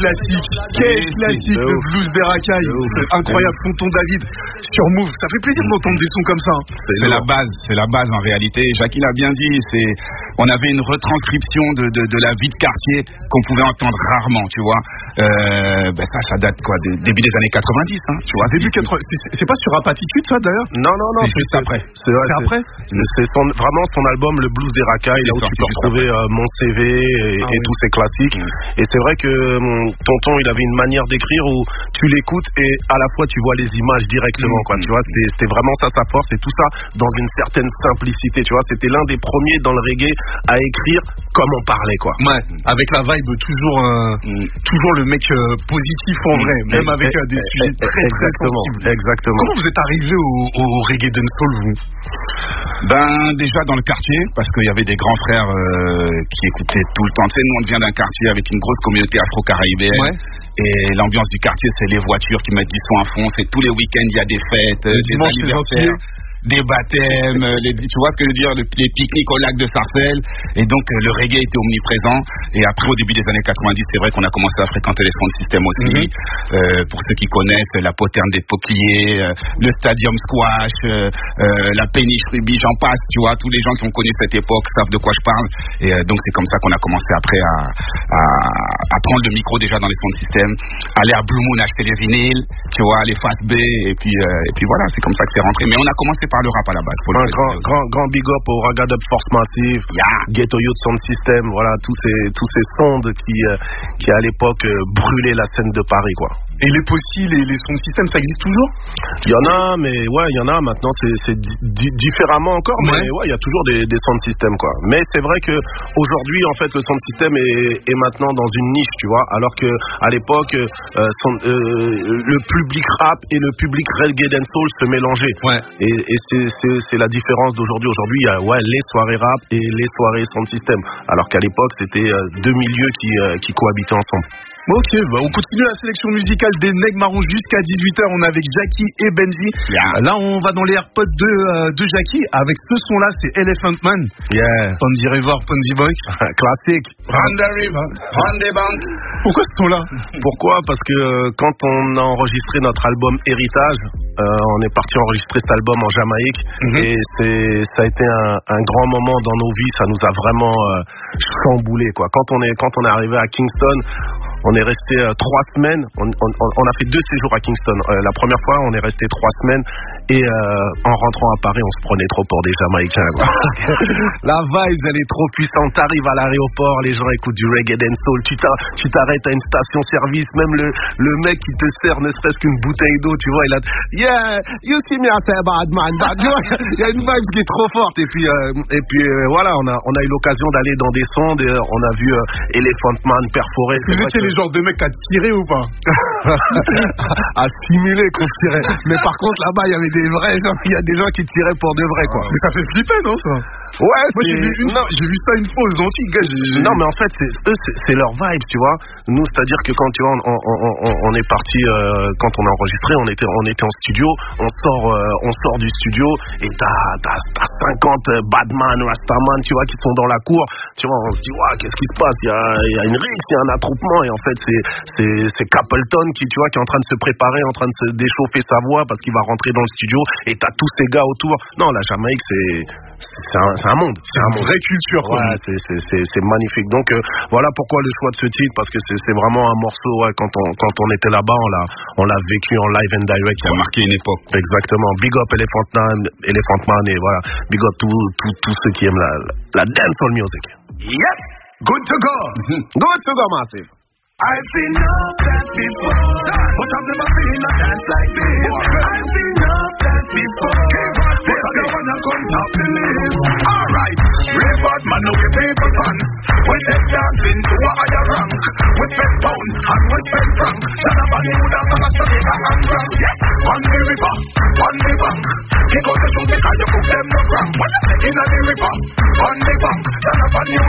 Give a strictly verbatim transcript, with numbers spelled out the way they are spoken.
classique, quel classique, le blues des racailles, incroyable, Tonton David sur Move. Ça fait plaisir d'entendre des sons comme ça. Hein. C'est, c'est la base, c'est la base en réalité. Jackie l'a bien dit, c'est, on avait une retranscription de, de, de la vie de quartier qu'on pouvait entendre rarement, tu vois. Euh, ben ça, ça date quoi, des, début des années quatre-vingt-dix, hein, tu vois. Début quatre-vingts, c'est, c'est pas sur Apatitude ça d'ailleurs? Non, non, non. C'est, c'est juste après. C'est, ouais, c'est après. C'est, c'est son, vraiment son album, le blues des racailles, là où tu peux retrouver euh, Mon C V et, ah, et oui. tous ces classiques. Mmh. Et c'est vrai que hum, Tonton, il avait une manière d'écrire où tu l'écoutes et à la fois tu vois les images directement, mmh. quoi. Tu vois, c'était, c'était vraiment ça sa force et tout ça dans une certaine simplicité. Tu vois, c'était l'un des premiers dans le reggae à écrire comme on parlait, quoi. Ouais, avec la vibe toujours, euh, mmh. toujours le mec euh, positif en vrai, mmh. même avec euh, des et, sujets et, très exactement, très sensibles. Exactement. Comment vous êtes arrivé au, au reggae dancehall, vous? Ben déjà dans le quartier, parce qu'il y avait des grands frères euh, qui écoutaient tout le temps. Tu sais, nous on vient d'un quartier avec une grosse communauté afro-caribéenne. Ouais. Et l'ambiance du quartier, c'est les voitures qui mettent du son à fond. C'est tous les week-ends, il y a des fêtes, le des anniversaires, des baptêmes, les, tu vois ce que je veux dire, le, les pique-niques au lac de Sarcelles. Et donc le reggae était omniprésent. Et après, au début des années quatre-vingt-dix, c'est vrai qu'on a commencé à fréquenter les sound systems aussi. Mm-hmm. Euh, pour ceux qui connaissent, la poterne des Peupliers, euh, le Stadium Squash, euh, euh, la péniche Ruby, j'en passe. Tu vois, tous les gens qui ont connu cette époque savent de quoi je parle. Et euh, donc c'est comme ça qu'on a commencé après à, à, à prendre le micro déjà dans les sound systems, aller à Blue Moon acheter les vinyles, tu vois, les Fast B. Et puis euh, et puis voilà, c'est comme ça que c'est rentré. Mais on a commencé par le rap à la base. Un grand, grand, grand big up au Ragadub Force Massive, yeah. Ghetto Youth Sound System, voilà, tous ces, tous ces sondes qui, euh, qui à l'époque euh, brûlaient la scène de Paris, quoi. Et les postis, les, les sound systems, ça existe toujours? Il y en a, mais ouais, il y en a maintenant, c'est, c'est di- différemment encore, ouais. mais ouais, il y a toujours des, des sound systems, quoi. Mais c'est vrai que aujourd'hui, en fait, le sound system est, est maintenant dans une niche, tu vois, alors que à l'époque, euh, son, euh, le public rap et le public reggae dancehall se mélangeaient. Ouais. Et, et c'est, c'est, c'est la différence d'aujourd'hui. Aujourd'hui, il y a ouais, les soirées rap et les soirées sound system, alors qu'à l'époque, c'était euh, deux milieux qui, euh, qui cohabitaient ensemble. Ok, bah on continue la sélection musicale des Nègres Marrons jusqu'à dix-huit heures. On est avec Jackie et Benji. Yeah. Là, on va dans les AirPods de, euh, de Jackie. Avec ce son-là, c'est Elephant Man. Yeah. Pondy River, Pondy Boy. Classique. On the river, on the bank. Pourquoi ce son-là? Pourquoi? Parce que euh, quand on a enregistré notre album Héritage, euh, on est parti enregistrer cet album en Jamaïque. Mm-hmm. Et c'est, ça a été un, un grand moment dans nos vies. Ça nous a vraiment euh, chamboulé, quoi. Quand on est, quand on est arrivé à Kingston, on est resté euh, trois semaines. On, on, on a fait deux séjours à Kingston. Euh, la première fois, on est resté trois semaines. Et euh, en rentrant à Paris, on se prenait trop pour des Jamaïcains, quoi. La vibe, elle est trop puissante. T'arrives à l'aéroport, les gens écoutent du reggae dancehall. Tu, tu t'arrêtes à une station-service, même le, le mec qui te sert ne serait-ce qu'une bouteille d'eau, tu vois, il a yeah, you see me as a bad man. Bad. Il y a une vibe qui est trop forte. Et puis, euh, et puis euh, voilà, on a, on a eu l'occasion d'aller dans des sondes. Et, euh, on a vu euh, Elephant Man perforer. Vous étiez les genres de mecs à tirer ou pas? À simuler qu'on tirait. Mais par contre, là-bas, il y avait des vrais gens, il y a des gens qui tiraient pour de vrai, quoi. Mais ça fait flipper, non, ça? Ouais, moi j'ai vu, une... non, j'ai vu ça une fois aux Antilles, gars. J'ai... Non, mais en fait, c'est, eux, c'est, c'est leur vibe, tu vois. Nous, c'est-à-dire que quand tu vois, on, on, on, on est parti, euh, quand on a enregistré, on était, on était en studio, on sort, euh, on sort du studio et t'as, t'as, t'as cinquante Badman, Rastaman, tu vois, qui sont dans la cour. Tu vois, on se dit, ouais, qu'est-ce qui se passe? Il y a, il y a une rixe, il y a un attroupement, et en fait, c'est, c'est, c'est Capleton qui, tu vois, qui est en train de se préparer, en train de se déchauffer sa voix parce qu'il va rentrer dans le studio et t'as tous ces gars autour. Non, la Jamaïque, c'est, c'est un, c'est un monde. C'est un vraie culture, quoi. Ouais, c'est, c'est, c'est, c'est magnifique. Donc, euh, voilà pourquoi le choix de ce titre, parce que c'est, c'est vraiment un morceau, ouais, quand on, quand on était là-bas, on l'a, on l'a vécu en live and direct. Ça a marqué une époque. Exactement. Big up Elephant Man, Elephant Man, et voilà. Big up tous, tous, tous ceux qui aiment la, la dancehall music. Yep. Good to go. Good to go, Massive. I've seen no dance before, but I've never seen a dance like this. I've seen no dance before, but I don't wanna come top the list. Alright, Rayford man, no we people fans. We take dancing to a higher rank. We spend pound and we spend franc. Shut up and you dance on a Jamaica and grand. Yeah, on the river, on the bank. Kick out the shoes because you cook them no cramp. When you in the river, on the bank. Shut up and you